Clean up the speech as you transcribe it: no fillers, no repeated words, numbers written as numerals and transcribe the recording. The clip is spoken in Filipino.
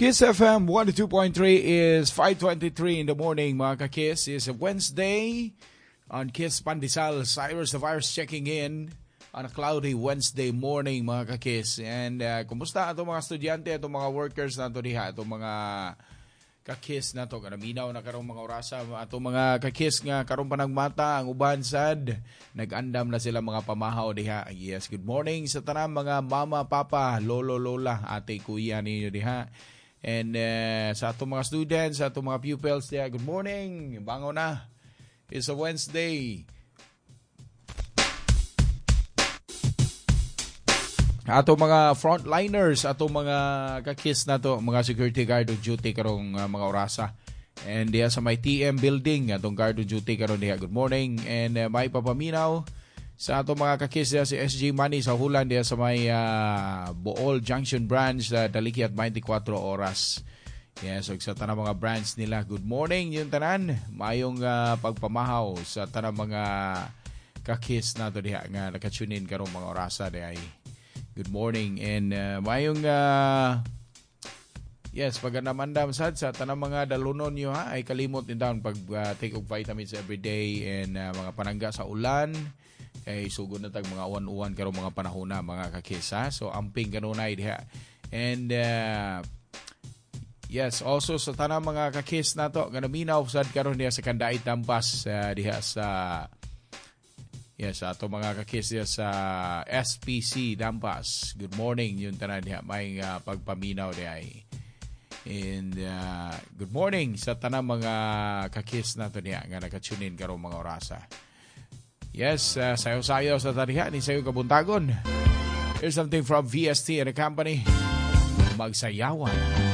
Kiss FM 102.3 is 5:23 in the morning, mga ka-Kiss. It's a Wednesday on Kiss Pandesal. Cyrus the Virus checking in on a cloudy Wednesday morning, mga ka-Kiss. And kumusta ato mga estudyante, ato mga workers na ato diha, ato mga ka-Kiss na to. Kanaminaw na karong mga orasa, ato mga ka-Kiss nga karong panagmata, ang uban sad, nag-andam na sila mga pamahaw diha. Yes, good morning sa tanang mga mama, papa, lolo, lola, ate, kuya ninyo diha. And sa atong mga students, sa atong mga pupils diha, good morning, bango na. It's a Wednesday. Ato mga frontliners, ato mga ka-Kiss na to, mga security guard on duty karong mga orasa. And diya sa may TM building, atong guard on duty karon diya. Good morning. And may papaminaw sa ato mga ka-Kiss diya si SG Money sa Hulan diya sa may Bohol Junction branch, Daliki at 24 oras. Yes, so sa tanang mga branch nila, good morning yung tanan. Mayong pagpamahaw sa tanang mga ka-Kiss na to diya nga nakatunin karong mga orasa diya. Good morning and mayong yes, pag namandam sad sa tanang mga dalunon nyo ha, ay kalimot din down pag take of vitamins every day and mga panangga sa ulan kay sugod na tag mga uwan-uwan karong mga panahon na mga ka-Kiss ha. So amping kanunay diha. And yes, also sa tanang mga ka-Kiss na to, ganaminaw sad karon diha sa Kandait Dampas diha sa yes, ato mga ka-Kiss sa SPC Dampas. Good morning yung tanan diha, may pagpaminaw diha. And good morning sa tanang mga ka-Kiss na to diha nga nakatunin karong mga orasa. Yes, sayo-sayo sa tariha ni sayo kabuntagon. Here's something from VST and the company. Magsayawan.